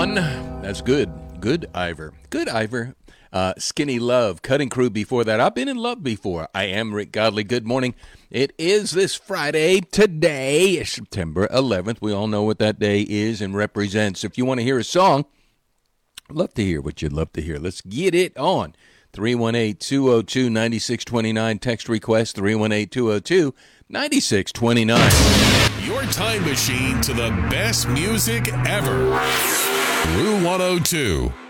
on. That's good. Good Ivor. Good Ivor. Skinny Love. Cutting Crew before that. I've been in love before. I am Rick Godley. Good morning. It is this Friday. Today is September 11th. We all know what that day is and represents. If you want to hear a song, I'd love to hear what you'd love to hear. Let's get it on. 318-202-9629. Text request 318-202-9629. Your time machine to the best music ever. Rue 102.